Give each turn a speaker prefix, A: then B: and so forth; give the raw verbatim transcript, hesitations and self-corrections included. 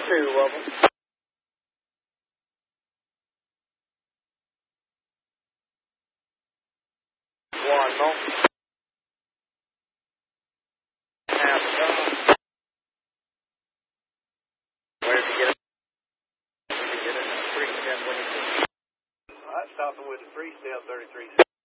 A: two of them. One more. Half done. Where did you get it? Where did you get it? Three step, what do you think?
B: All right, stopping with the three step, thirty-three.